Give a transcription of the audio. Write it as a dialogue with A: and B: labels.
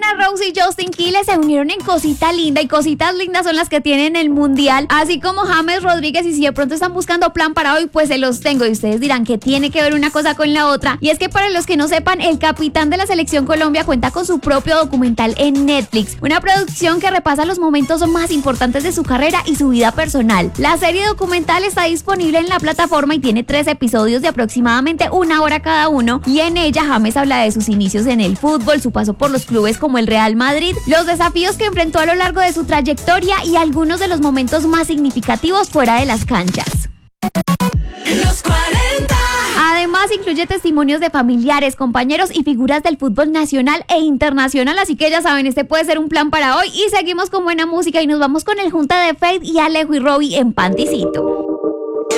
A: Lana Rose y Justin Quiles se unieron en cosita linda, y cositas lindas son las que tienen el mundial, así como James Rodríguez. Y si de pronto están buscando plan para hoy, pues se los tengo, y ustedes dirán que tiene que ver una cosa con la otra. Y es que para los que no sepan, el capitán de la selección Colombia cuenta con su propio documental en Netflix, una producción que repasa los momentos más importantes de su carrera y su vida personal. La serie documental está disponible en la plataforma y tiene 3 episodios de aproximadamente 1 hora cada uno, y en ella James habla de sus inicios en el fútbol, su paso por los clubes como el Real Madrid, los desafíos que enfrentó a lo largo de su trayectoria y algunos de los momentos más significativos fuera de las canchas.
B: Los 40.
A: Además, incluye testimonios de familiares, compañeros y figuras del fútbol nacional e internacional, así que ya saben, este puede ser un plan para hoy. Y seguimos con buena música y nos vamos con el junte de Feid y Alejo y Robbie en Panticito.